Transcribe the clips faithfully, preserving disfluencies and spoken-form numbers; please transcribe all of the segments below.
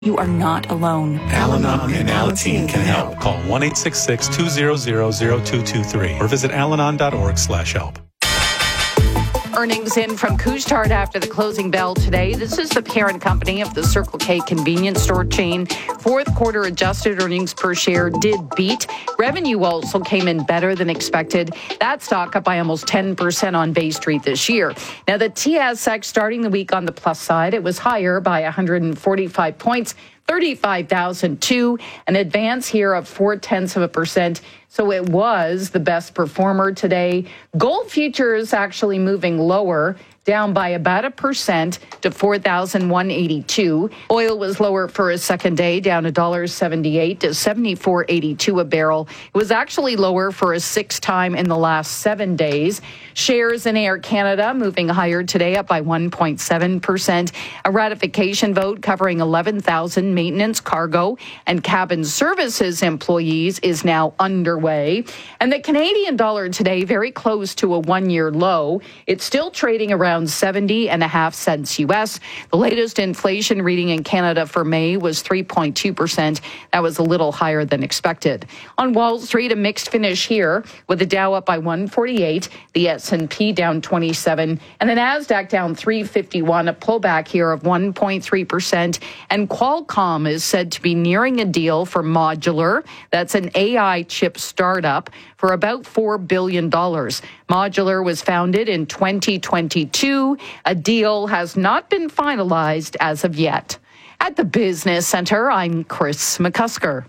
You are not alone. Al-Anon and Alateen can help. Call one eight six six, two zero zero, zero two two three or visit alanon dot org slash help. Earnings in from Couche-Tard after the closing bell today. This is the parent company of the Circle K convenience store chain. Fourth quarter adjusted earnings per share did beat. Revenue also came in better than expected. That stock up by almost ten percent on Bay Street this year. Now, the T S X starting the week on the plus side. It was higher by one hundred forty-five points. thirty-five thousand two, an advance here of four tenths of a percent. So it was the best performer today. Gold futures actually moving lower, down by about a percent to four thousand one hundred eighty-two. Oil was lower for a second day, down one dollar seventy-eight to seventy-four eighty-two a barrel. It was actually lower for a sixth time in the last seven days. Shares in Air Canada moving higher today, up by one point seven percent. A ratification vote covering eleven thousand maintenance, cargo, and cabin services employees is now underway. And the Canadian dollar today very close to a one-year low. It's still trading around seventy and a half cents U S. The latest inflation reading in Canada for May was three point two percent. That was a little higher than expected. On Wall Street, a mixed finish here with the Dow up by one forty-eight, the S and P down twenty-seven, and the Nasdaq down three fifty-one, a pullback here of one point three percent. And Qualcomm is said to be nearing a deal for Modular. That's an A I chip startup for about four billion dollars. Modular was founded in twenty twenty-two. A deal has not been finalized as of yet. At the Business Center, I'm Chris McCusker.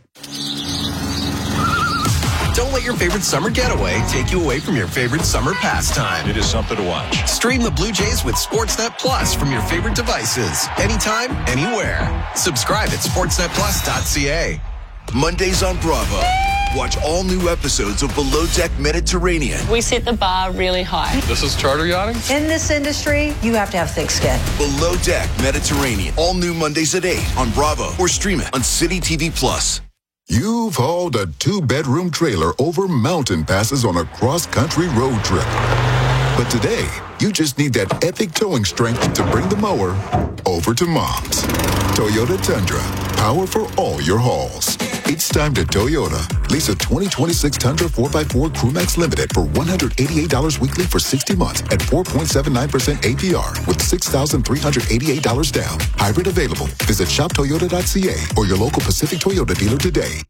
Don't let your favorite summer getaway take you away from your favorite summer pastime. It is something to watch. Stream the Blue Jays with Sportsnet Plus from your favorite devices. Anytime, anywhere. Subscribe at sportsnet plus dot c a. Mondays on Bravo. Watch all new episodes of Below Deck Mediterranean. We set the bar really high. This is charter yachting? In this industry, you have to have thick skin. Below Deck Mediterranean. All new Mondays at eight on Bravo or stream it on City T V Plus. You've hauled a two-bedroom trailer over mountain passes on a cross-country road trip. But today, you just need that epic towing strength to bring the mower over to Mom's. Toyota Tundra. Power for all your hauls. It's time to Toyota. Lease a twenty twenty-six Tundra four by four Crewmax Limited for one hundred eighty-eight dollars weekly for sixty months at four point seven nine percent A P R with six thousand three hundred eighty-eight dollars down. Hybrid available. Visit shop toyota dot c a or your local Pacific Toyota dealer today.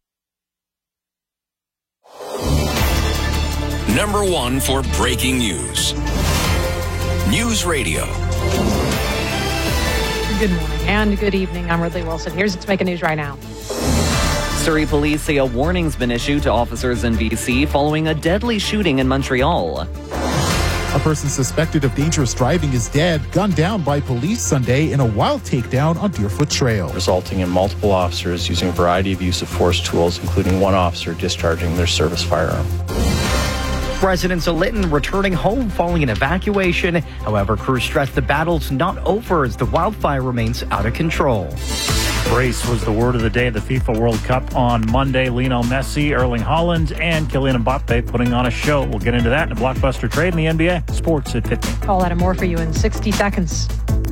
Number one for breaking news. News Radio. Good morning and good evening. I'm Ridley Wilson. Here's what's making news right now. Surrey police say a warning's been issued to officers in B C following a deadly shooting in Montreal. A person suspected of dangerous driving is dead, gunned down by police Sunday in a wild takedown on Deerfoot Trail, resulting in multiple officers using a variety of use of force tools, including one officer discharging their service firearm. Residents of Lytton returning home following an evacuation. However, crews stress the battle's not over as the wildfire remains out of control. Brace was the word of the day at the FIFA World Cup on Monday. Lionel Messi, Erling Haaland, and Kylian Mbappe putting on a show. We'll get into that in a blockbuster trade in the N B A. Sports at fifteen. All that and more for you in sixty seconds.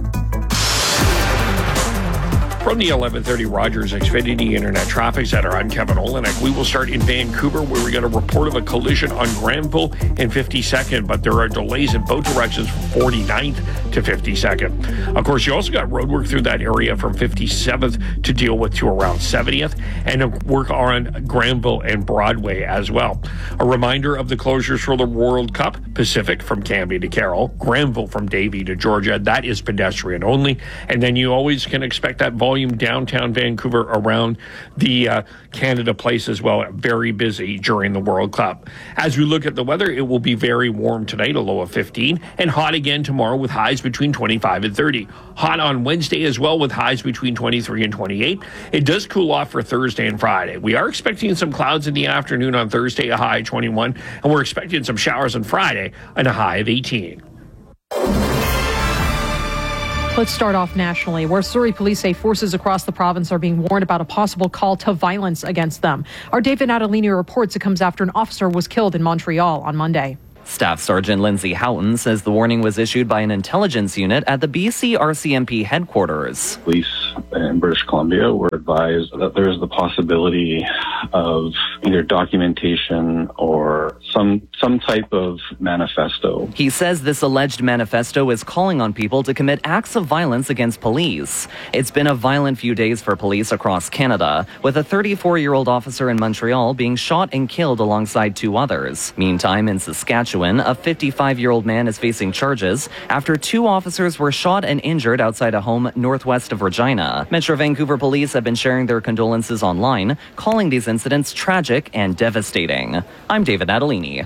From the eleven thirty Rogers Xfinity Internet Traffic Center, I'm Kevin Olenek. We will start in Vancouver, where we got a report of a collision on Granville and fifty-second, but there are delays in both directions from forty-ninth to fifty-second. Of course, you also got roadwork through that area from fifty-seventh to deal with to around seventieth, and work on Granville and Broadway as well. A reminder of the closures for the World Cup: Pacific from Cambie to Carroll, Granville from Davie to Georgia. That is pedestrian only, and then you always can expect that volume downtown Vancouver around the uh, Canada Place as well. Very busy during the World Cup. As we look at the weather, it will be very warm tonight, a low of fifteen, and hot again tomorrow with highs between twenty-five and thirty. Hot on Wednesday as well with highs between twenty-three and twenty-eight. It does cool off for Thursday and Friday. We are expecting some clouds in the afternoon on Thursday, a high of twenty-one, and we're expecting some showers on Friday and a high of eighteen. Let's start off nationally, where Surrey police say forces across the province are being warned about a possible call to violence against them. Our David Natalini reports it comes after an officer was killed in Montreal on Monday. Staff Sergeant Lindsay Houghton says the warning was issued by an intelligence unit at the B C R C M P headquarters. Police in British Columbia were advised that there is the possibility of either documentation or some some type of manifesto. He says this alleged manifesto is calling on people to commit acts of violence against police. It's been a violent few days for police across Canada, with a thirty-four-year-old officer in Montreal being shot and killed alongside two others. Meantime, in Saskatchewan, a fifty-five-year-old man is facing charges after two officers were shot and injured outside a home northwest of Regina. Metro Vancouver police have been sharing their condolences online, calling these incidents tragic and devastating. I'm David Natalini.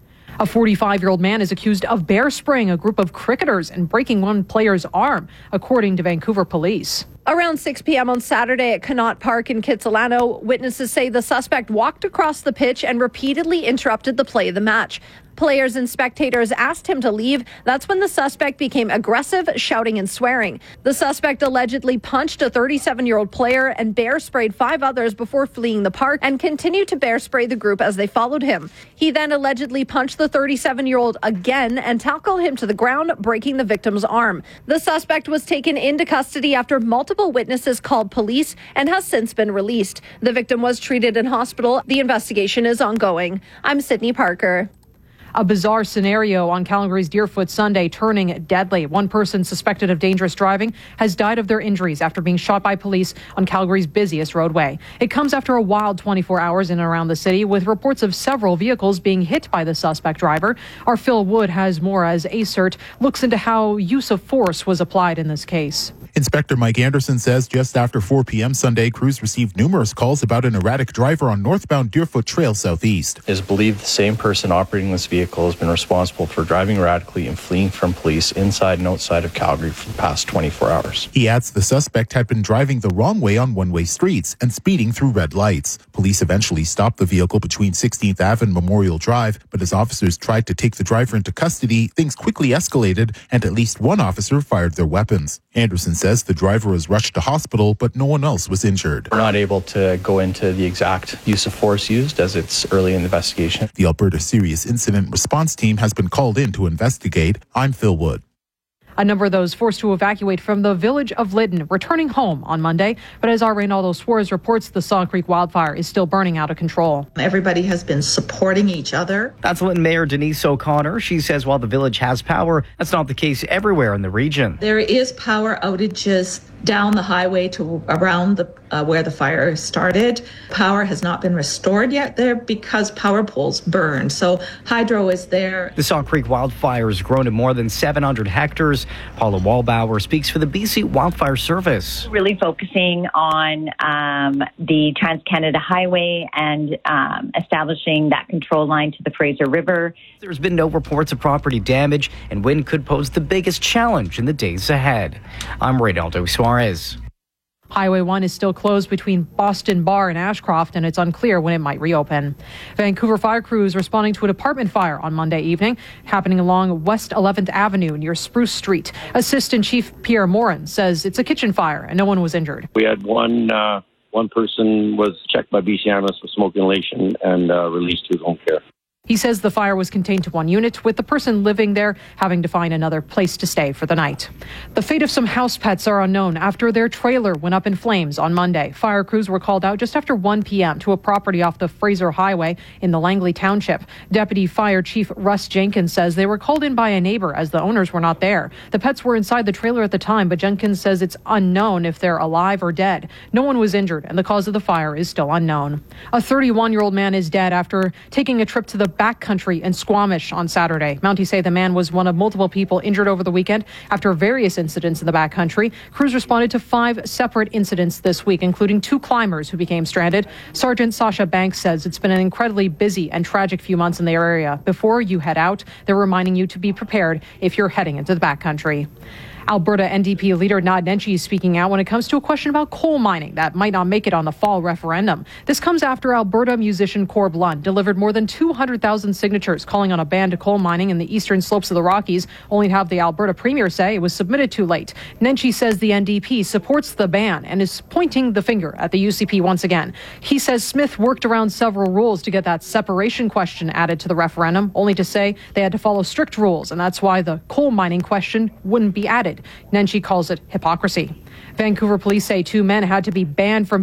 A forty-five-year-old man is accused of bear spraying a group of cricketers and breaking one player's arm, according to Vancouver police. Around six p.m. on Saturday at Connaught Park in Kitsilano, witnesses say the suspect walked across the pitch and repeatedly interrupted the play of the match. Players and spectators asked him to leave. That's when the suspect became aggressive, shouting and swearing. The suspect allegedly punched a thirty-seven-year-old player and bear sprayed five others before fleeing the park and continued to bear spray the group as they followed him. He then allegedly punched the thirty-seven-year-old again and tackled him to the ground, breaking the victim's arm. The suspect was taken into custody after multiple witnesses called police and has since been released. The victim was treated in hospital. The investigation is ongoing. I'm Sydney Parker. A bizarre scenario on Calgary's Deerfoot Sunday turning deadly. One person suspected of dangerous driving has died of their injuries after being shot by police on Calgary's busiest roadway. It comes after a wild twenty-four hours in and around the city, with reports of several vehicles being hit by the suspect driver. Our Phil Wood has more as A C E R T looks into how use of force was applied in this case. Inspector Mike Anderson says just after four p.m. Sunday, crews received numerous calls about an erratic driver on northbound Deerfoot Trail southeast. It is believed the same person operating this vehicle has been responsible for driving erratically and fleeing from police inside and outside of Calgary for the past twenty-four hours. He adds the suspect had been driving the wrong way on one-way streets and speeding through red lights. Police eventually stopped the vehicle between sixteenth Avenue and Memorial Drive, but as officers tried to take the driver into custody, things quickly escalated and at least one officer fired their weapons. Anderson says the driver was rushed to hospital, but no one else was injured. We're not able to go into the exact use of force used as it's early in the investigation. The Alberta Serious Incident Response Team has been called in to investigate. I'm Phil Wood. A number of those forced to evacuate from the village of Lytton returning home on Monday. But as our Reynaldo Suarez reports, the Saw Creek wildfire is still burning out of control. Everybody has been supporting each other. That's Lytton Mayor Denise O'Connor. She says while the village has power, that's not the case everywhere in the region. There is power outages down the highway to around the uh, where the fire started. Power has not been restored yet there because power poles burned. So hydro is there. The Saw Creek wildfire has grown to more than seven hundred hectares. Paula Wallbauer speaks for the B C Wildfire Service. Really focusing on um, the Trans-Canada Highway and um, establishing that control line to the Fraser River. There's been no reports of property damage, and wind could pose the biggest challenge in the days ahead. I'm Reynaldo Suarez. Highway one is still closed between Boston Bar and Ashcroft, and it's unclear when it might reopen. Vancouver fire crews responding to an apartment fire on Monday evening, happening along West eleventh Avenue near Spruce Street. Assistant Chief Pierre Morin says it's a kitchen fire and no one was injured. We had one uh, one person was checked by B C A M S for smoke inhalation and uh, released to his home care. He says the fire was contained to one unit, with the person living there having to find another place to stay for the night. The fate of some house pets are unknown after their trailer went up in flames on Monday. Fire crews were called out just after one p.m. to a property off the Fraser Highway in the Langley Township. Deputy Fire Chief Russ Jenkins says they were called in by a neighbor as the owners were not there. The pets were inside the trailer at the time, but Jenkins says it's unknown if they're alive or dead. No one was injured, and the cause of the fire is still unknown. A thirty-one-year-old man is dead after taking a trip to the backcountry in Squamish on Saturday. Mounties say the man was one of multiple people injured over the weekend after various incidents in the backcountry. Crews responded to five separate incidents this week, including two climbers who became stranded. Sergeant Sasha Banks says it's been an incredibly busy and tragic few months in the area. Before you head out, they're reminding you to be prepared if you're heading into the backcountry. Alberta N D P leader Nad Nenshi is speaking out when it comes to a question about coal mining that might not make it on the fall referendum. This comes after Alberta musician Corb Lund delivered more than two hundred thousand signatures calling on a ban to coal mining in the eastern slopes of the Rockies, only to have the Alberta Premier say it was submitted too late. Nenshi says the N D P supports the ban and is pointing the finger at the U C P once again. He says Smith worked around several rules to get that separation question added to the referendum, only to say they had to follow strict rules, and that's why the coal mining question wouldn't be added. Nenshi calls it hypocrisy. Vancouver police say two men had to be banned from